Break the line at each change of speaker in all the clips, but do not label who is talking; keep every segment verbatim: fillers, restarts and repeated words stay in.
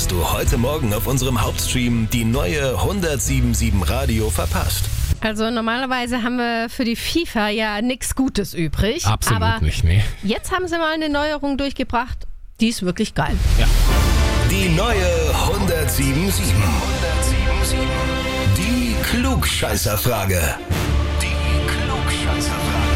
hast du heute Morgen auf unserem Hauptstream die neue hundertsieben Komma sieben Radio verpasst?
Also normalerweise haben wir für die FIFA ja nichts Gutes übrig.
Absolut
aber
nicht, nee.
Jetzt haben sie mal eine Neuerung durchgebracht, die ist wirklich geil.
Ja.
Die neue hundertsieben Komma sieben. Die Klugscheißerfrage. Die Klugscheißerfrage.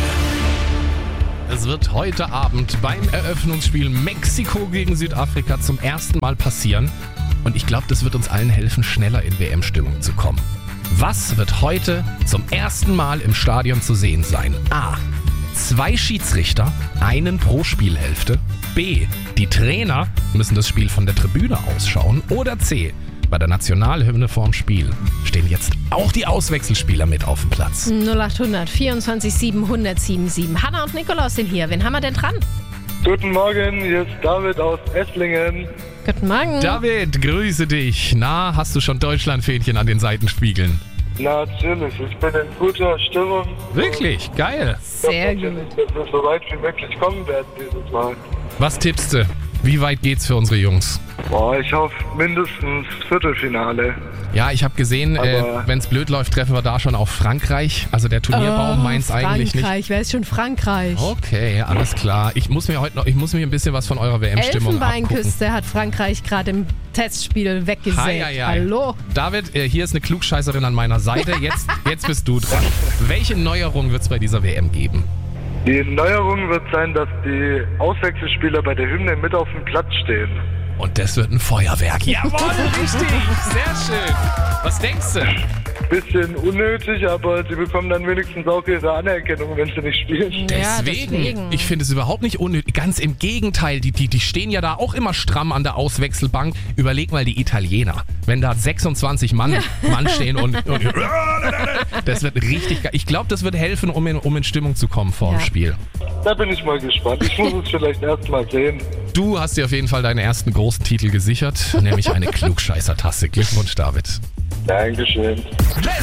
Es wird heute Abend beim Eröffnungsspiel Mexiko gegen Südafrika zum ersten Mal passieren. Und ich glaube, das wird uns allen helfen, schneller in W M-Stimmung zu kommen. Was wird heute zum ersten Mal im Stadion zu sehen sein? A. Zwei Schiedsrichter, einen pro Spielhälfte. B. Die Trainer müssen das Spiel von der Tribüne ausschauen. Oder C. Bei der Nationalhymne vorm Spiel stehen jetzt auch die Auswechselspieler mit auf dem Platz.
null acht hundert vierundzwanzig sieben hundertsieben sieben. Hanna und Nikolaus sind hier. Wen haben wir denn dran?
Guten Morgen, hier ist David aus Esslingen.
Guten Morgen.
David, grüße dich. Na, hast du schon Deutschlandfähnchen an den Seitenspiegeln?
Natürlich, ich bin in guter Stimmung.
Wirklich? Geil.
Sehr
Ich hoffe
gut.
natürlich, dass wir so weit wie möglich kommen werden dieses Mal.
Was tippst du? Wie weit geht's für unsere Jungs?
Boah, ich hoffe mindestens Viertelfinale.
Ja, ich habe gesehen, äh,
Aber-
wenn es blöd läuft, treffen wir da schon auf Frankreich. Also der Turnierbaum
Oh,
meint's eigentlich nicht.
Frankreich, wer ist schon Frankreich?
Okay, alles klar. Ich muss mir heute noch, ich muss mir ein bisschen was von eurer W M-Stimmung abgucken.
Elfenbeinküste hat Frankreich gerade im Testspiel weggesägt.
Hei, hei, hei.
Hallo?
David, äh, hier ist eine Klugscheißerin an meiner Seite. Jetzt, jetzt bist du dran. Welche Neuerung wird es bei dieser W M geben?
Die Neuerung wird sein, dass die Auswechselspieler bei der Hymne mit auf dem Platz stehen.
Und das wird ein Feuerwerk. Jawohl, richtig. Sehr schön. Was denkst du?
Bisschen unnötig, aber sie bekommen dann wenigstens auch ihre Anerkennung, wenn sie nicht spielen.
Ja,
Deswegen,
deswegen.
ich finde es überhaupt nicht unnötig. Ganz im Gegenteil, die, die, die stehen ja da auch immer stramm an der Auswechselbank. Überleg mal die Italiener. Wenn da sechsundzwanzig Mann, Mann stehen und, und das wird richtig geil. Ich glaube, das wird helfen, um in, um in Stimmung zu kommen vor dem
Ja.
Spiel.
Da bin ich mal gespannt. Ich muss es vielleicht erst mal sehen.
Du hast dir auf jeden Fall deinen ersten großen Titel gesichert, nämlich eine Klugscheißer-Tasse. Glückwunsch, David.
Dankeschön.